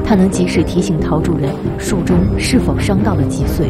他能及时提醒陶主任术中是否伤到了脊髓。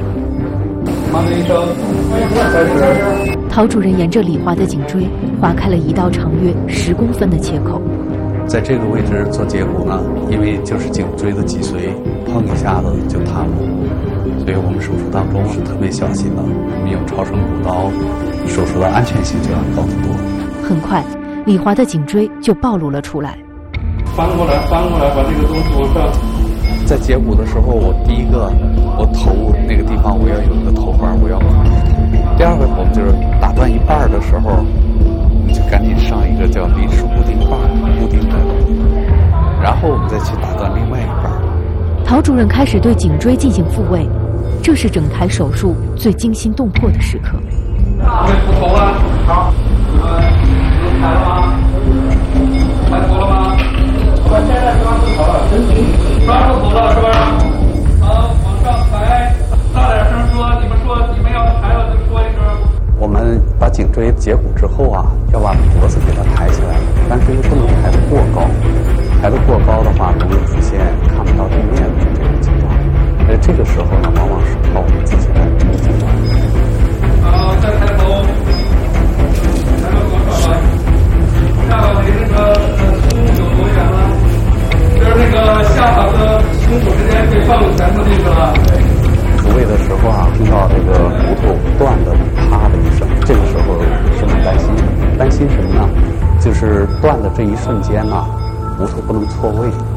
陶主任沿着李华的颈椎划开了一道长约10公分的切口。 在这个位置做截骨呢，因为就是颈椎的脊髓碰一下子就塌了，所以我们手术当中是特别小心的。我们用超声骨刀，手术的安全性就要高得多。 很快，李华的颈椎就暴露了出来。 翻过来，把这个东西往上。 在截骨的时候，我第一个，我头那个地方我要有一个头环，我要。第二个，我们就是打断一半的时候，就赶紧上一个叫临时固定把固定的，然后我们再去打断另外一半。 陶主任开始对颈椎进行复位，这是整台手术最惊心动魄的时刻。 各位扶头了，好，抬了吗？抬头了吗？我们现在抓住头了，抓住头了是吧？好，往上抬，大点声说，你们要抬了就说一声。 我们把颈椎截骨之后啊，要把脖子给它抬起来，但是又不能抬得过高，抬得过高的话，容易出现看不到地面的这种情况。这个时候呢，往往是靠我们自己来这个阶段。 好，再抬头，抬到多少了？下巴离这个胸有多远了？就是那个下巴和胸骨之间可以放前头这个了。 复位的时候啊，听到这个骨头断的啪的一声，这个时候是蛮担心的。担心什么呢？就是断的这一瞬间呢，骨头不能错位。